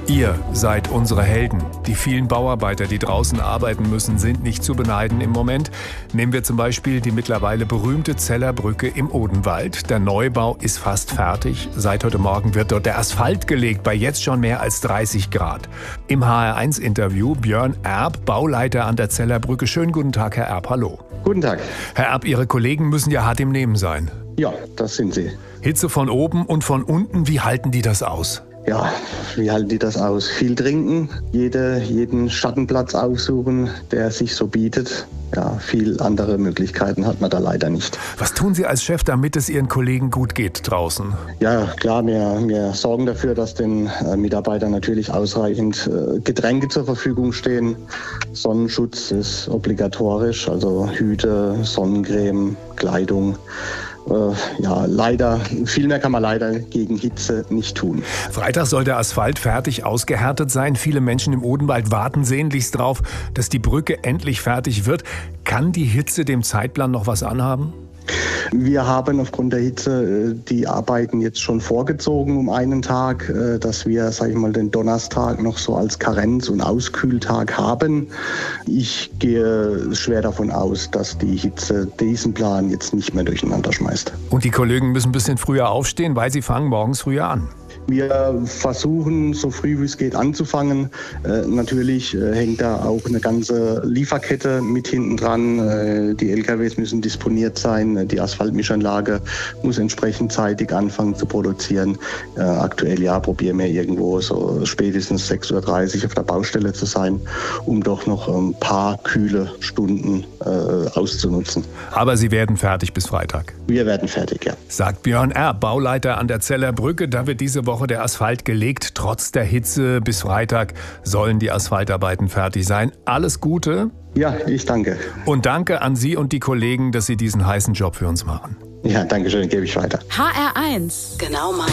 Ihr seid unsere Helden. Die vielen Bauarbeiter, die draußen arbeiten müssen, sind nicht zu beneiden im Moment. Nehmen wir zum Beispiel die mittlerweile berühmte Zeller Brücke im Odenwald. Der Neubau ist fast fertig. Seit heute Morgen wird dort der Asphalt gelegt, bei jetzt schon mehr als 30 Grad. Im HR1-Interview Björn Erb, Bauleiter an der Zeller Brücke. Schönen guten Tag, Herr Erb, hallo. Guten Tag. Herr Erb, Ihre Kollegen müssen ja hart im Nehmen sein. Ja, das sind sie. Hitze von oben und von unten, wie halten die das aus? Ja, wie halten die das aus? Viel trinken, jeden Schattenplatz aufsuchen, der sich so bietet. Ja, viel andere Möglichkeiten hat man da leider nicht. Was tun Sie als Chef, damit es Ihren Kollegen gut geht draußen? Ja, klar, wir sorgen dafür, dass den Mitarbeitern natürlich ausreichend Getränke zur Verfügung stehen. Sonnenschutz ist obligatorisch, also Hüte, Sonnencreme, Kleidung. Leider, viel mehr kann man leider gegen Hitze nicht tun. Freitag soll der Asphalt fertig ausgehärtet sein. Viele Menschen im Odenwald warten sehnlichst drauf, dass die Brücke endlich fertig wird. Kann die Hitze dem Zeitplan noch was anhaben? Wir haben aufgrund der Hitze die Arbeiten jetzt schon vorgezogen um einen Tag, dass wir, den Donnerstag noch so als Karenz- und Auskühltag haben. Ich gehe schwer davon aus, dass die Hitze diesen Plan jetzt nicht mehr durcheinander schmeißt. Und die Kollegen müssen ein bisschen früher aufstehen, weil sie fangen morgens früher an. Wir versuchen, so früh wie es geht, anzufangen. Natürlich hängt da auch eine ganze Lieferkette mit hinten dran. Die LKWs müssen disponiert sein. Die Asphaltmischanlage muss entsprechend zeitig anfangen zu produzieren. Aktuell probieren wir irgendwo so spätestens 6:30 Uhr auf der Baustelle zu sein, um doch noch ein paar kühle Stunden auszunutzen. Aber Sie werden fertig bis Freitag? Wir werden fertig, ja. Sagt Björn Erb, Bauleiter an der Zeller Brücke. Da wird diese Woche der Asphalt gelegt. Trotz der Hitze bis Freitag sollen die Asphaltarbeiten fertig sein. Alles Gute. Ja, ich danke. Und danke an Sie und die Kollegen, dass Sie diesen heißen Job für uns machen. Ja, danke schön, gebe ich weiter. HR1. Genau mein.